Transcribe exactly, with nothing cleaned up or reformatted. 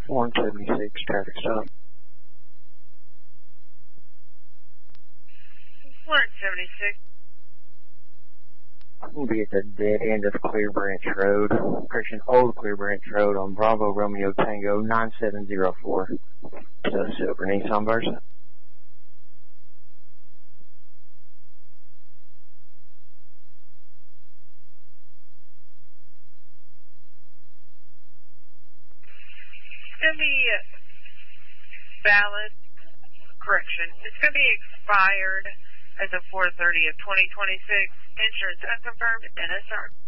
one seventy-six, traffic stop. one seventy-six. I'm going to be at the dead end of Clear Branch Road, correction, Old Clear Branch Road on Bravo Romeo Tango nine seven zero four. So silver Nissan Versa. It's going to be valid, correction, it's going to be expired as of four thirty of twenty twenty-six. Insurance unconfirmed, N S R.